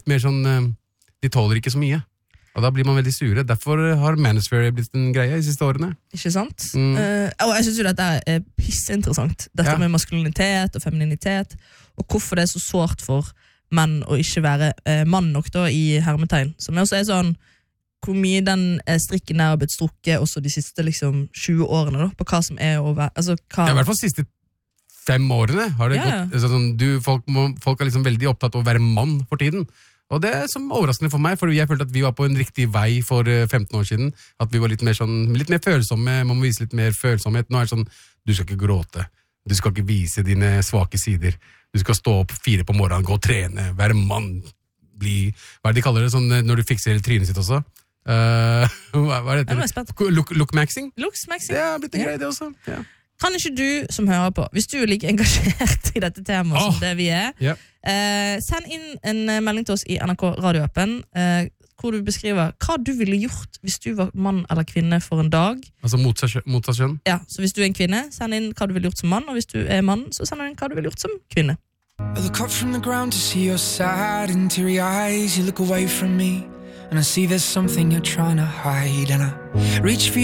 mer sånn, de tåler ikke så mye. Og da blir man veldig sure. Derfor har manosphere blitt en greie de siste årene. Ikke sant? Og jeg synes jo dette er pisseinteressant. Dette med maskulinitet og femininitet, og hvorfor det er så sårt for menn å ikke være mann nok da i hermetegn. Som også er sånn, hvor mye den strikken har blitt strukket også de siste liksom 20 årene da, på hva som er å være, altså hva... I hvert fall de siste 5 årene har det gått, sånn, folk er liksom veldig opptatt av å være mann for tiden, og det er som overraskende for meg, for jeg følte at vi var på en riktig vei for 15 år siden, at vi var litt mer følsomme, man må vise litt mer følsomhet. Nå er det sånn, du skal ikke gråte, du skal ikke vise dine svake sider, du skal stå opp 4 på morgenen, gå og trene, være mann, hva er det de kaller det, sånn, når du fikser trynet sitt også? Hva er det? Look-maxing? Look-maxing. Det har blitt en greie det også. Ja. Kan ikke du som hører på, hvis du er like engasjert i dette temaet som det vi er, send inn en melding til oss i NRK radioappen, hvor du beskriver hva du ville gjort hvis du var mann eller kvinne for en dag. Altså motsatt kjønn? Ja, så hvis du er en kvinne, send inn hva du ville gjort som mann, og hvis du er mann, så send inn hva du ville gjort som kvinne. I look up from the ground to see your sad and teary eyes. You look away from me and I see there's something you're trying to hide, and I reach for